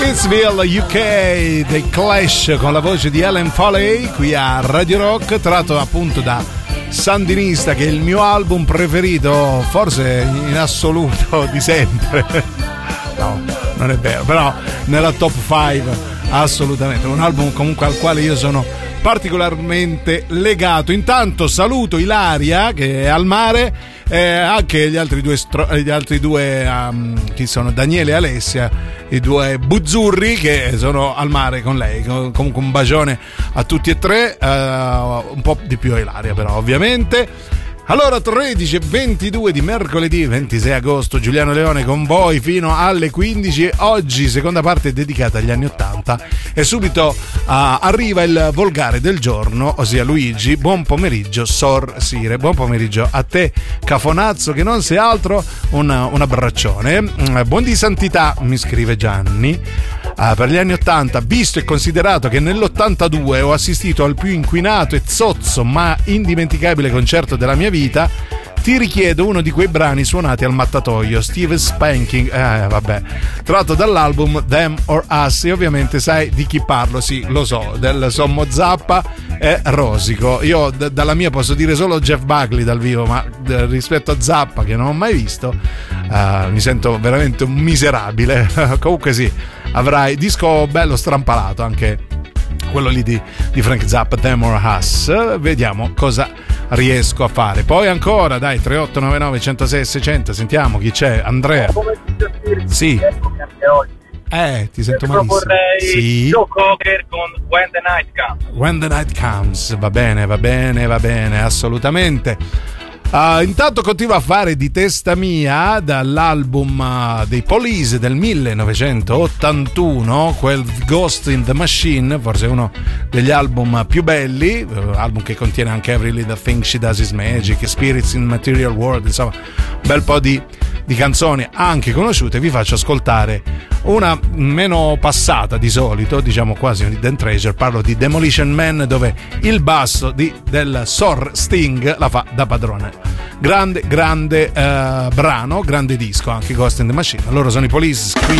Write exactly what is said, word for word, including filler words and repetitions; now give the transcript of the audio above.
Evansville, U K, dei Clash con la voce di Ellen Foley qui a Radio Rock, tratto appunto da Sandinista, che è il mio album preferito forse in assoluto di sempre. No, non è vero, però nella top cinque assolutamente, un album comunque al quale io sono particolarmente legato. Intanto saluto Ilaria che è al mare, eh, anche gli altri due, stro- gli altri due um, chi sono Daniele e Alessia, i due buzzurri che sono al mare con lei. Comunque un bacione a tutti e tre, uh, un po' di più a Ilaria però ovviamente. Allora, tredici e ventidue di mercoledì ventisei agosto, Giuliano Leone con voi fino alle quindici. Oggi seconda parte dedicata agli anni ottanta e subito uh, arriva il volgare del giorno, ossia Luigi. Buon pomeriggio Sor Sire, buon pomeriggio a te Cafonazzo, che non sei altro un, un abbraccione. Buon di santità, mi scrive Gianni. Uh, per gli anni ottanta, visto e considerato che nell'ottantadue ho assistito al più inquinato e zozzo ma indimenticabile concerto della mia vita, ti richiedo uno di quei brani suonati al mattatoio, Steve Spanking, eh vabbè, tratto dall'album Them or Us, e ovviamente sai di chi parlo, sì, lo so, del sommo Zappa e Rosico. Io d- dalla mia posso dire solo Jeff Buckley dal vivo, ma d- rispetto a Zappa, che non ho mai visto, uh, mi sento veramente un miserabile. Comunque sì, avrai disco bello strampalato, anche quello lì di, di Frank Zappa, Them or Us. Vediamo cosa riesco a fare. Poi ancora, dai, tre otto nove nove uno zero sei seicento, sentiamo chi c'è. Andrea. Sì. Eh, ti sento malissimo. Sì. Joe Cocker con When the Night Comes. When the Night Comes, va bene, va bene, va bene, assolutamente. Uh, intanto continuo a fare di testa mia dall'album uh, dei Police del millenovecentottantuno, quel Ghost in the Machine, forse uno degli album più belli, uh, album che contiene anche Every Little Thing She Does Is Magic, Spirits in Material World, insomma un bel po' di, di canzoni anche conosciute. Vi faccio ascoltare una meno passata di solito, diciamo quasi un hidden treasure. Parlo di Demolition Man, dove il basso di, del Sor Sting la fa da padrone. Grande, grande uh, brano, grande disco, anche Ghost in the Machine. Loro sono i Police qui